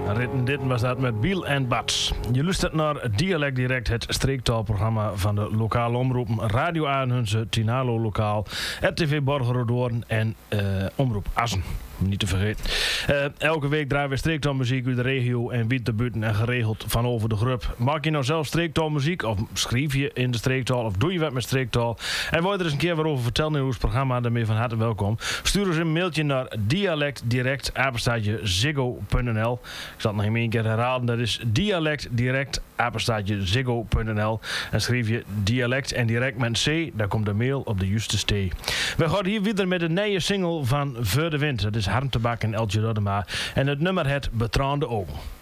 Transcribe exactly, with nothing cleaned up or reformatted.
Ritten dit was dat met Biel en Bats. Je luistert naar Dialect Direct, het streektaalprogramma van de lokale omroepen Radio Aanhunze, Tinalo Lokaal, R T V Borgerdoorn en uh, Omroep Assen. Niet te vergeten. Uh, elke week draaien we streektaalmuziek uit de regio en wie te buiten en geregeld van over de groep. Maak je nou zelf streektaalmuziek of schrijf je in de streektaal of doe je wat met streektaal? En wil je er eens een keer wat over vertellen in ons programma, daarmee van harte welkom. Stuur ons een mailtje naar dialectdirect apenstaartje ziggo punt n l. Ik zal het nog een keer herhalen. Dat is dialectdirect apenstaartje ziggo punt n l. En schrijf je dialect en direct met C, daar komt de mail op de juiste stee. We gaan hier weer met een nieuwe single van Voor de Wind. Dat is Harm Tabak en Eltje Roddema. En het nummer het Betraande Ogen.